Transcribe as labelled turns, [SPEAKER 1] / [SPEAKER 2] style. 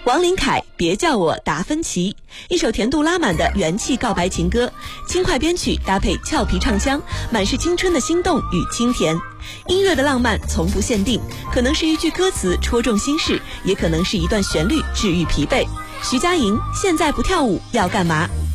[SPEAKER 1] 王琳凯，别叫我达芬奇，一首甜度拉满的元气告白情歌，轻快编曲搭配俏皮唱腔，满是青春的心动与清甜。音乐的浪漫从不限定，可能是一句歌词戳中心事，也可能是一段旋律治愈疲惫。徐佳莹，现在不跳舞要干嘛？